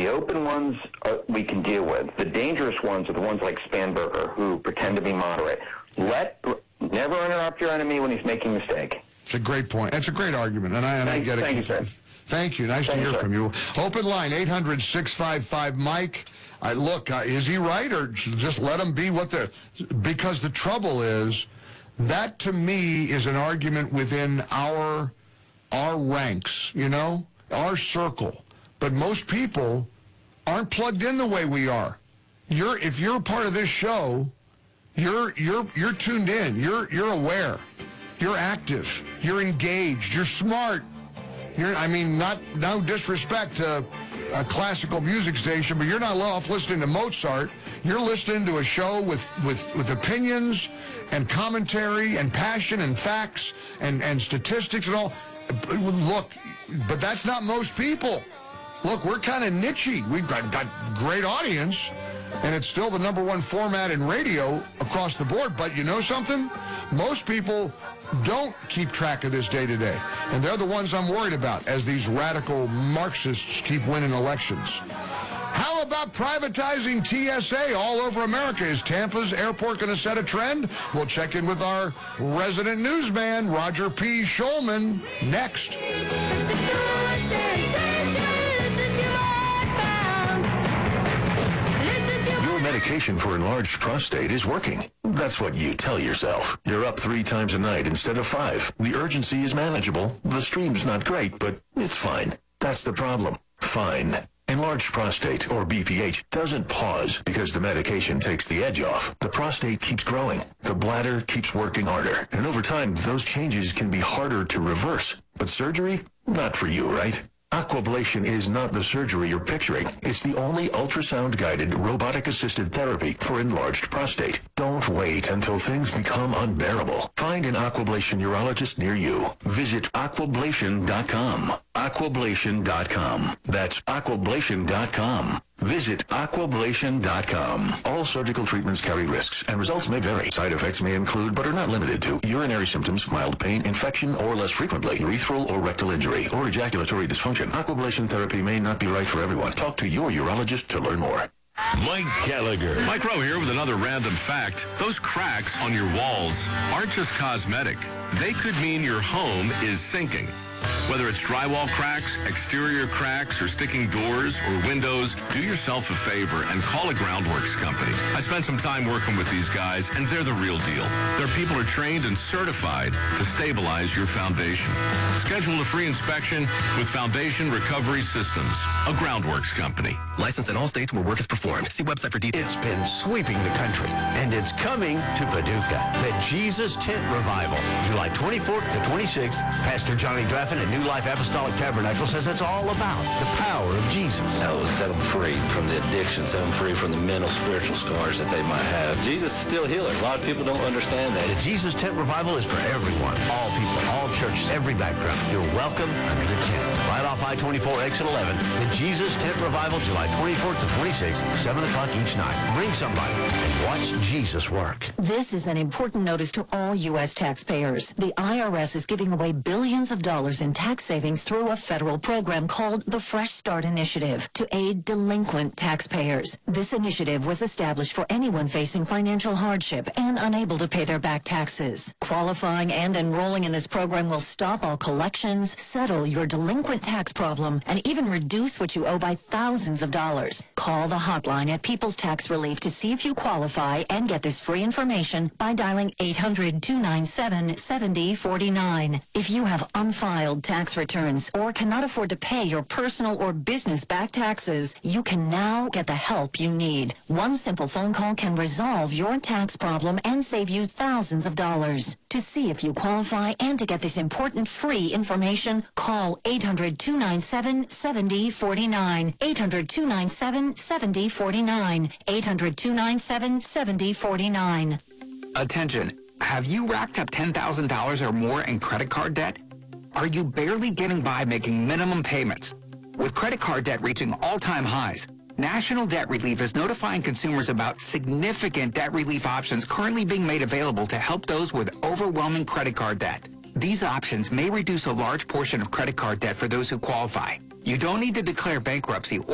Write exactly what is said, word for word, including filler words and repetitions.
The open ones uh, we can deal with. The dangerous ones are the ones like Spanberger, who pretend to be moderate. Let never interrupt your enemy when he's making a mistake. It's a great point. That's a great argument, and I, and I get it. Thank you, sir. Thank you. Nice Thank to hear you, from you. Open line, eight hundred, six five five, Mike. I, look, uh, is he right, or just let him be what they're... Because the trouble is, that to me is an argument within our our ranks, you know, our circle. But most people aren't plugged in the way we are. You're if you're a part of this show, you're you're you're tuned in. You're you're aware. You're active. You're engaged. You're smart. You're I mean, not no disrespect to a classical music station, but you're not off listening to Mozart. You're listening to a show with with with opinions and commentary and passion and facts and and statistics and all. Look, but that's not most people. Look, we're kind of nichey. We've got, got great audience, and it's still the number one format in radio across the board. But you know something? Most people don't keep track of this day to day, and they're the ones I'm worried about as these radical Marxists keep winning elections. How about privatizing T S A all over America? Is Tampa's airport going to set a trend? We'll check in with our resident newsman, Roger P. Schulman, next. Your medication for enlarged prostate is working. That's what you tell yourself. You're up three times a night instead of five. The urgency is manageable. The stream's not great, but it's fine. That's the problem. Fine. Enlarged prostate, or B P H, doesn't pause because the medication takes the edge off. The prostate keeps growing. The bladder keeps working harder. And over time, those changes can be harder to reverse. But surgery? Not for you, right? Aquablation is not the surgery you're picturing. It's the only ultrasound-guided, robotic-assisted therapy for enlarged prostate. Don't wait until things become unbearable. Find an Aquablation urologist near you. Visit aquablation dot com. aquablation dot com. That's aquablation dot com. Visit aquablation dot com. All surgical treatments carry risks, and results may vary. Side effects may include, but are not limited to, urinary symptoms, mild pain, infection, or less frequently, urethral or rectal injury, or ejaculatory dysfunction. Aquablation therapy may not be right for everyone. Talk to your urologist to learn more. Mike Gallagher. Mike Rowe here with another random fact. Those cracks on your walls aren't just cosmetic. They could mean your home is sinking. Whether it's drywall cracks, exterior cracks, or sticking doors or windows, do yourself a favor and call a Groundworks company. I spent some time working with these guys, and they're the real deal. Their people are trained and certified to stabilize your foundation. Schedule a free inspection with Foundation Recovery Systems, a Groundworks company. Licensed in all states where work is performed. See website for details. It's been sweeping the country, and it's coming to Paducah. The Jesus Tent Revival, July twenty-fourth to twenty-sixth. Pastor Johnny Draffin at New Life Apostolic Tabernacle says it's all about the power of Jesus. That will set them free from the addiction, set them free from the mental, spiritual scars that they might have. Jesus is still a healer. A lot of people don't understand that. The Jesus Tent Revival is for everyone, all people, all churches, every background. You're welcome under the tent. Right off I twenty-four, exit eleven. The Jesus Tent Revival, July twenty-fourth to twenty-sixth, seven o'clock each night. Bring somebody and watch Jesus work. This is an important notice to all U S taxpayers. The I R S is giving away billions of dollars in tax savings through a federal program called the Fresh Start Initiative to aid delinquent taxpayers. This initiative was established for anyone facing financial hardship and unable to pay their back taxes. Qualifying and enrolling in this program will stop all collections, settle your delinquent tax problem, and even reduce what you owe by thousands of dollars. Call the hotline at People's Tax Relief to see if you qualify and get this free information by dialing eight hundred, two nine seven, seven zero four nine. If you have unfiled tax returns or cannot afford to pay your personal or business back taxes, you can now get the help you need. One simple phone call can resolve your tax problem and save you thousands of dollars. To see if you qualify and to get this important free information, call eight hundred, two nine seven, seven zero four nine. eight hundred, two nine seven, seven zero four nine. eight hundred, two nine seven, seven zero four nine. Attention. Have you racked up ten thousand dollars or more in credit card debt? Are you barely getting by making minimum payments? With credit card debt reaching all-time highs, National Debt Relief is notifying consumers about significant debt relief options currently being made available to help those with overwhelming credit card debt. These options may reduce a large portion of credit card debt for those who qualify. You don't need to declare bankruptcy